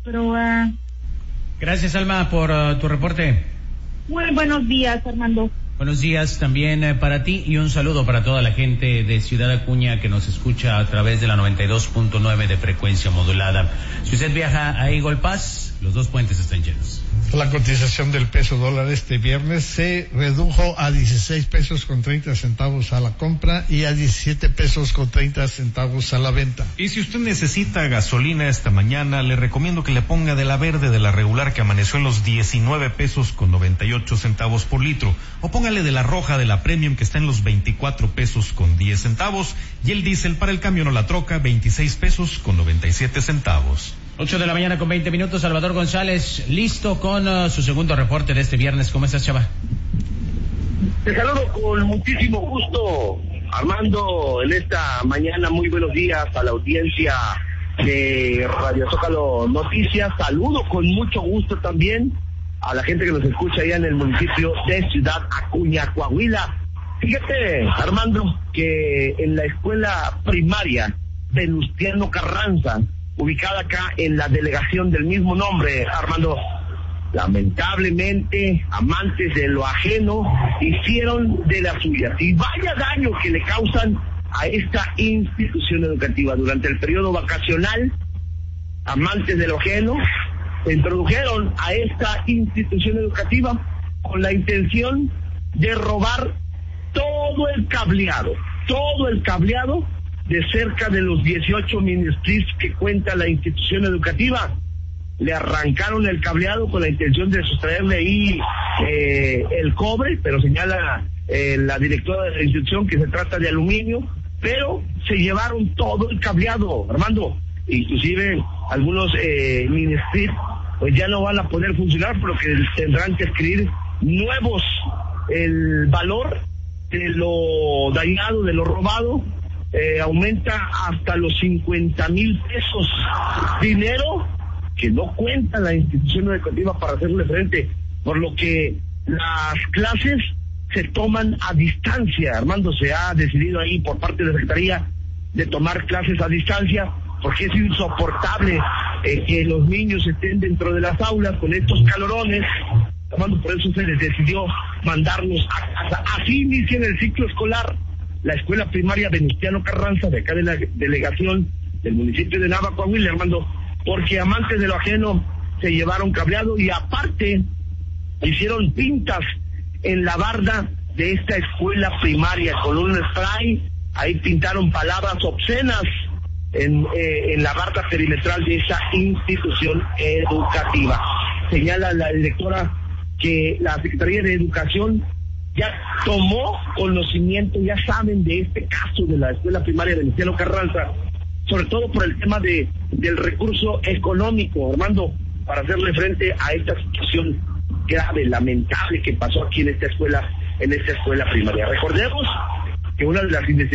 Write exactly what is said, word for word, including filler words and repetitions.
Pero, uh... Gracias, Alma, por uh, tu reporte. Muy buenos días, Armando. Buenos días también eh, para ti y un saludo para toda la gente de Ciudad Acuña que nos escucha a través de la noventa y dos punto nueve de frecuencia modulada. Si usted viaja a Eagle Pass, los dos puentes están llenos. La cotización del peso dólar este viernes se redujo a dieciséis pesos con treinta centavos a la compra y a diecisiete pesos con treinta centavos a la venta. Y si usted necesita gasolina esta mañana, le recomiendo que le ponga de la verde de la regular que amaneció en los diecinueve pesos con noventa y ocho centavos por litro, o póngale de la roja de la premium que está en los veinticuatro pesos con diez centavos, y el diésel para el camión o la troca veintiséis pesos con noventa y siete centavos. ocho de la mañana con veinte minutos, Salvador González, listo con uh, su segundo reporte de este viernes. ¿Cómo estás, chava? Te saludo con muchísimo gusto, Armando, en esta mañana. Muy buenos días a la audiencia de Radio Zócalo Noticias. Saludo con mucho gusto también a la gente que nos escucha allá en el municipio de Ciudad Acuña, Coahuila. Fíjate, Armando, que en la escuela primaria Venustiano Carranza, ubicada acá en la delegación del mismo nombre, Armando, lamentablemente, amantes de lo ajeno hicieron de las suyas. Y vaya daño que le causan a esta institución educativa. Durante el periodo vacacional, amantes de lo ajeno se introdujeron a esta institución educativa con la intención de robar todo el cableado, todo el cableado de cerca de los dieciocho mini-splits que cuenta la institución educativa. Le arrancaron el cableado con la intención de sustraerle ahí eh, el cobre, pero señala eh, la directora de la institución que se trata de aluminio, pero se llevaron todo el cableado, Armando. Inclusive algunos eh, mini-splits pues ya no van a poder funcionar, por lo que tendrán que escribir nuevos. El valor de lo dañado, de lo robado, Eh, aumenta hasta los cincuenta mil pesos, dinero que no cuenta la institución educativa para hacerle frente, por lo que las clases se toman a distancia. Armando, se ha decidido ahí por parte de la Secretaría de tomar clases a distancia, porque es insoportable eh, que los niños estén dentro de las aulas con estos calorones. Armando, por eso se les decidió mandarlos a casa. Así inician el ciclo escolar la escuela primaria Venustiano Carranza, de acá de la delegación del municipio de Nava, Coahuila, Armando, porque amantes de lo ajeno se llevaron cableado y aparte hicieron pintas en la barda de esta escuela primaria con un spray. Ahí pintaron palabras obscenas en, eh, en la barda perimetral de esa institución educativa. Señala la directora que la Secretaría de Educación ya tomó conocimiento, ya saben de este caso de la escuela primaria de Venustiano Carranza, sobre todo por el tema de del recurso económico, Armando, para hacerle frente a esta situación grave, lamentable que pasó aquí en esta escuela, en esta escuela primaria. Recordemos que una de las